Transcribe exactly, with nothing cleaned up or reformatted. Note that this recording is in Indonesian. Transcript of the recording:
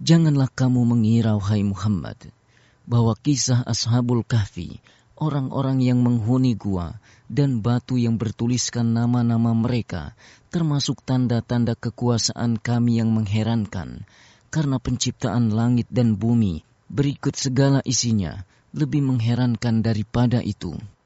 Janganlah kamu mengira, wahai Muhammad, bahwa kisah Ashabul Kahfi, orang-orang yang menghuni gua dan batu yang bertuliskan nama-nama mereka, termasuk tanda-tanda kekuasaan kami yang mengherankan, karena penciptaan langit dan bumi berikut segala isinya lebih mengherankan daripada itu.